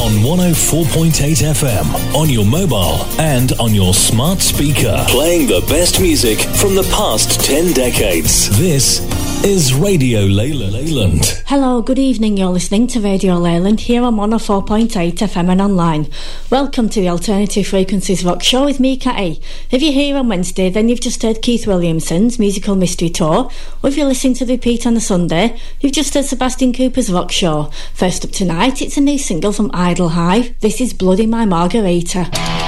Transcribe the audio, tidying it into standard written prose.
on 104.8 FM, on your mobile and on your smart speaker. Playing the best music from the past 10 decades. This is Radio Leyland. Hello, good evening. You're listening to Radio Leyland here on 104.8 FM and online. Welcome to the Alternative Frequencies Rock Show with me, Kat A. If you're here on Wednesday, then you've just heard Keith Williamson's Musical Mystery Tour, or if you're listening to the repeat on the Sunday, you've just heard Sebastian Cooper's Rock Show. First up tonight, it's a new single from Idle Hive. This is Bloody My Margarita.